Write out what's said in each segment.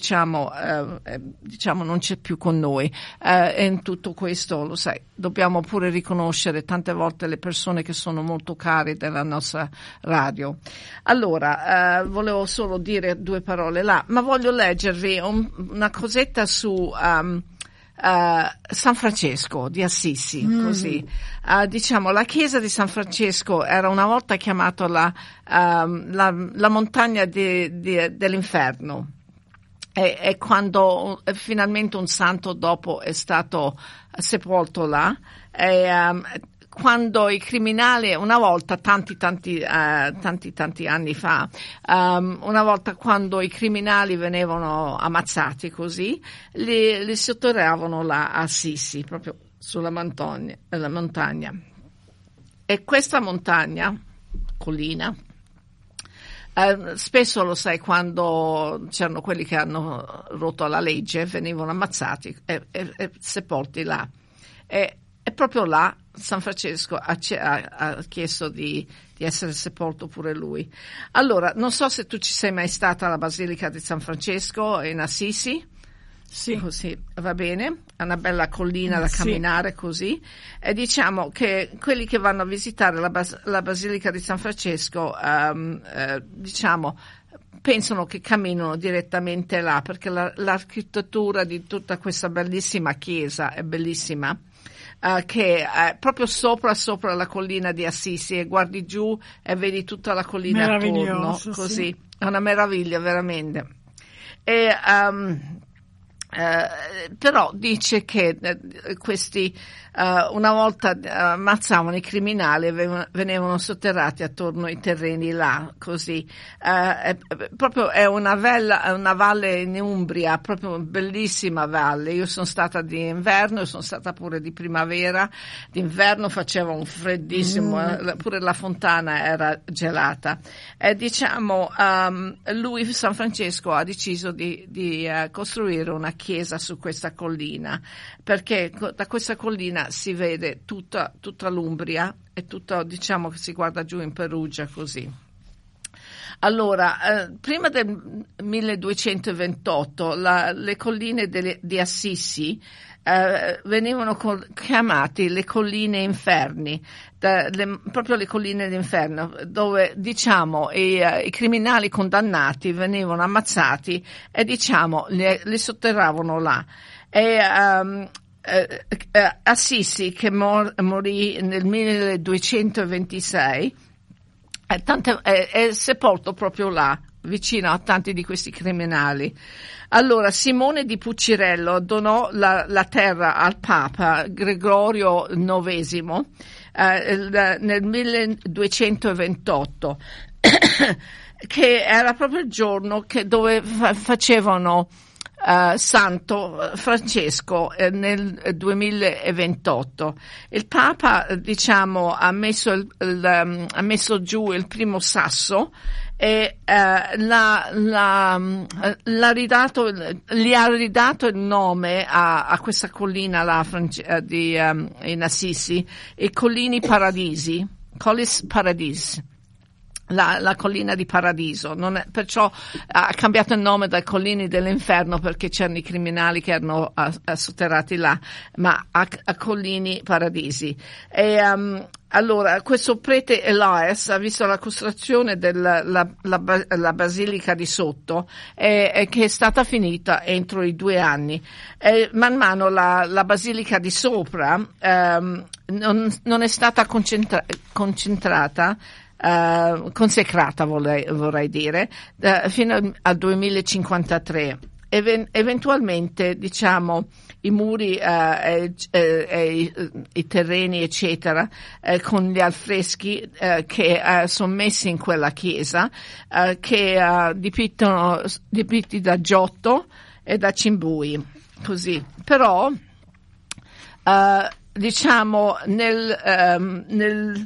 diciamo non c'è più con noi, e in tutto questo, lo sai, dobbiamo pure riconoscere tante volte le persone che sono molto care della nostra radio. Allora, volevo solo dire 2 parole là, ma voglio leggervi una cosetta su San Francesco di Assisi, così. Diciamo, la chiesa di San Francesco era una volta chiamata la montagna dell'inferno. E quando finalmente un santo dopo è stato sepolto là, quando i criminali, una volta, tanti anni fa, una volta quando i criminali venivano ammazzati così, li sotterravano là a Assisi, proprio sulla montagna. E questa collina, spesso, lo sai, quando c'erano quelli che hanno rotto la legge, venivano ammazzati e sepolti là. E proprio là San Francesco ha chiesto di essere sepolto pure lui. Allora, non so se tu ci sei mai stata alla Basilica di San Francesco in Assisi. Sì. Così, va bene, è una bella collina da camminare così, e diciamo che quelli che vanno a visitare la Basilica di San Francesco, diciamo, pensano che camminano direttamente là, perché l'architettura di tutta questa bellissima chiesa è bellissima, che è proprio sopra la collina di Assisi, e guardi giù e vedi tutta la collina attorno, così, sì. È una meraviglia veramente. E però dice che questi una volta ammazzavano i criminali e venivano sotterrati attorno ai terreni là, così. Proprio è una valle in Umbria, proprio bellissima valle. Io sono stata di inverno, sono stata pure di primavera. D'inverno faceva un freddissimo, pure la fontana era gelata. Diciamo, lui, San Francesco, ha deciso di costruire una chiesa su questa collina, perché da questa collina si vede tutta l'Umbria e tutta, diciamo, che si guarda giù in Perugia così. Allora, prima del 1228 le colline di Assisi venivano chiamate le colline inferni, proprio le colline d'inferno, dove, diciamo, i criminali condannati venivano ammazzati e, diciamo, li sotterravano là. E Assisi, che morì nel 1226, è sepolto proprio là, vicino a tanti di questi criminali. Allora, Simone di Pucirello donò la terra al Papa Gregorio IX nel 1228, che era proprio il giorno dove facevano Santo Francesco nel 2028. Il Papa, diciamo, ha messo giù il primo sasso e gli ha ridato il nome a questa collina là, in Assisi, i Collini Paradisi, Collis Paradis. La collina di Paradiso, perciò ha cambiato il nome dai Collini dell'Inferno, perché c'erano i criminali che erano sotterrati là, ma a Collini Paradisi. E allora questo prete Elias ha visto la costruzione della basilica di sotto, che è stata finita entro i 2 anni. E man mano la basilica di sopra non è stata consecrata, vorrei dire, fino al 2053. Eventualmente, diciamo, i muri i terreni, eccetera, con gli affreschi che sono messi in quella chiesa, che dipinti da Giotto e da Cimbui, così. Però, diciamo, nel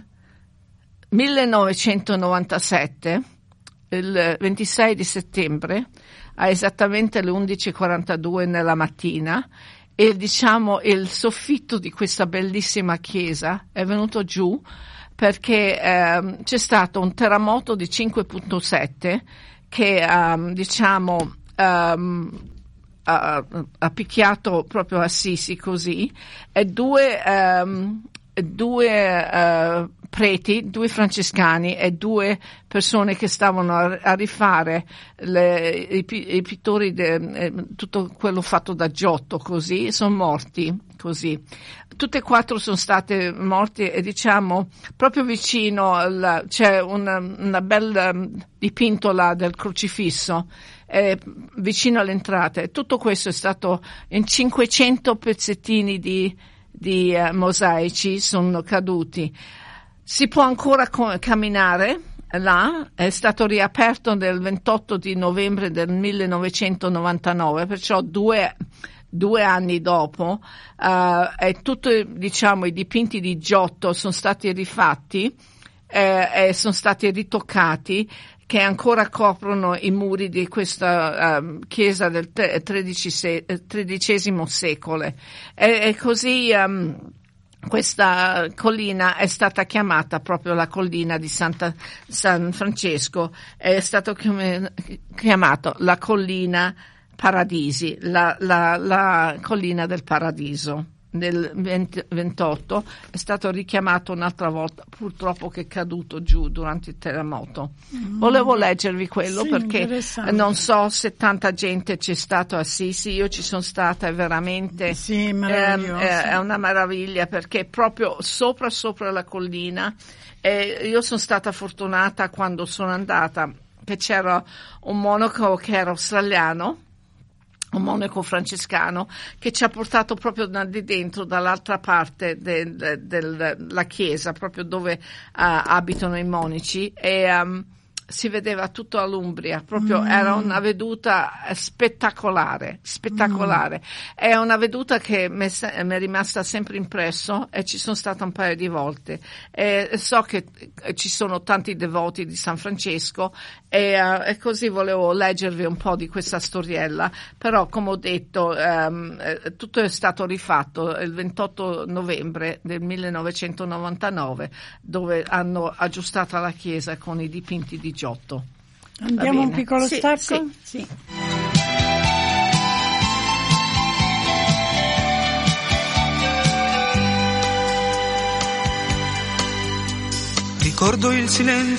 1997, il 26 di settembre, a esattamente le 11:42 nella mattina, e, diciamo, il soffitto di questa bellissima chiesa è venuto giù perché c'è stato un terremoto di 5.7 che, diciamo, ha picchiato proprio Assisi così, e due preti, 2 francescani e 2 persone che stavano a rifare i pittori, tutto quello fatto da Giotto, così, sono morti così. Tutte e 4 sono state morte, e diciamo proprio vicino c'è una bella dipinto là del crocifisso vicino all'entrata, e tutto questo è stato in 500 pezzettini di mosaici sono caduti. Si può ancora camminare là, è stato riaperto nel 28 di novembre del 1999, perciò due anni dopo, e tutti, diciamo, i dipinti di Giotto sono stati rifatti e sono stati ritoccati, che ancora coprono i muri di questa chiesa del XIII secolo. E così questa collina è stata chiamata proprio la collina di San Francesco, è stato chiamato la collina Paradisi, la collina del paradiso. Nel 28 è stato richiamato un'altra volta, purtroppo, che è caduto giù durante il terremoto. Volevo leggervi quello, sì, perché non so se tanta gente c'è stato a Assisi, io ci sono stata, è veramente è una meraviglia, perché è proprio sopra la collina, e io sono stata fortunata quando sono andata, che c'era un monaco che era australiano, un monaco francescano, che ci ha portato proprio di dentro, dall'altra parte della chiesa, proprio dove abitano i monaci, e si vedeva tutto all'Umbria, proprio era una veduta spettacolare. È una veduta che mi è rimasta sempre impresso, e ci sono stata un paio di volte, e so che ci sono tanti devoti di San Francesco, e così volevo leggervi un po' di questa storiella, però come ho detto tutto è stato rifatto il 28 novembre del 1999, dove hanno aggiustato la chiesa con i dipinti di Giotto. Andiamo un piccolo stacco? Sì. Ricordo il silenzio